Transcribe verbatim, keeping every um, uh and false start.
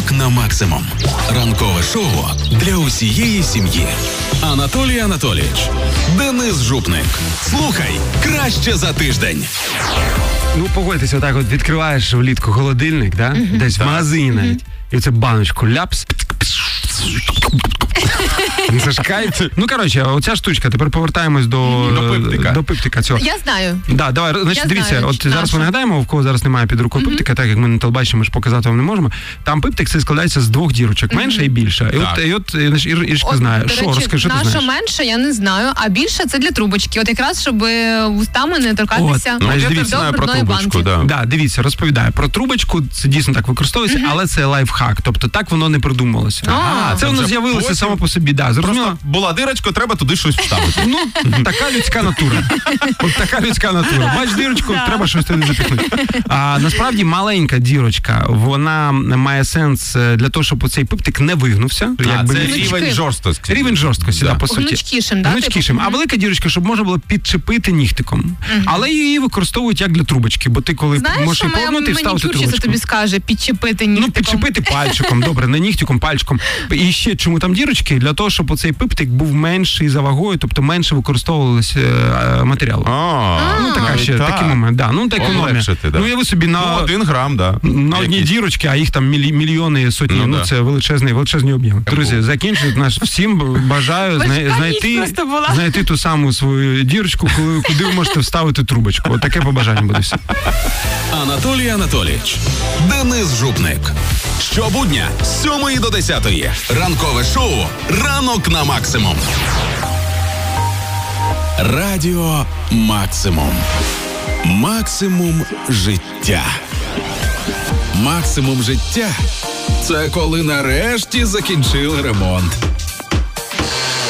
Ранок на максимум. Ранкове шоу для усієї сім'ї. Анатолій Анатолійович, Денис Жупник. Слухай краще за тиждень. Ну, погодьтеся, отак от відкриваєш влітку холодильник, да? Mm-hmm. Десь в магазині навіть. І оце баночку ляпс. Це ж кайф. Ну, коротше, оця штучка. Тепер повертаємось до, до пиптика. До пиптика цього. Я знаю. Да, давай, значить, Я дивіться, знаю, от зараз нашу. ми нагадаємо, в кого зараз немає під рукою mm-hmm. пиптика, так як ми на телебаченні, ми ж показати вам не можемо. Там пиптик це складається з двох дірочок, mm-hmm. менша і більша. І от, і от Ір, Іришка от, знає. До Що, речі, розкажи, що ти наша знаєш? менша, я не знаю, а більша це для трубочки. От якраз, щоб вустами не торкатися От, ну, я до знаю про брудної трубочку, банки. да. Да, дивіться, розповідаю. Про трубочку це дійсно так використовується, mm-hmm. але це лайфхак. Тобто так воно не придумалося. А, це воно з'явилося потім само по собі. Да, зрозуміло? Просто була дирочка, треба туди щось вставити. Ну, така людська натура. От така людська натура. Бач дірочку, треба щось туди запихнути. А насправді маленька дірочка, вона має сенс для того, щоб оцей пиптик не вигнувся. А, якби це він- рівень жорсткості. Рівень жорсткості, да, по суті. Гнучкішим, да? Гнучкішим. А велика дірочка, щоб можна було підчепити нігтиком. Мгм. Але її використовують як для трубочки, бо ти коли Знаєш, можеш що її моя повернути і вставити манікюрщиця трубочку. тобі скаже? Підчепити Ну, нігтиком. підчепити пальчиком, добре, не нігтиком, пальчиком. І ще чому там дірочки? Для того, щоб оцей пиптик був менший за вагою, тобто менше використовувалося е, матеріалу. А, Ну, така ще, так. такий момент, да. Ну, та економія. Полегшити, да. Ну, я ви собі на, Ну, один грам, да. на одній Якийсь. дірочці, а їх там мілі, мільйони, сотні. Ну, Ну, да. це величезний, величезний об'єм. Друзі, закінчують наш. Всім бажаю Важка зна- ніч знайти, просто була. знайти ту саму свою дірочку, коли, куди ви можете вставити трубочку. От таке побажання буде всім. Анатолій Анатолійович, Денис Жупник. Щобудня з сьомої до десятої. Ранкове шоу «Ранок на максимум». Радіо Максимум. Максимум життя. Максимум життя – це коли нарешті закінчили ремонт.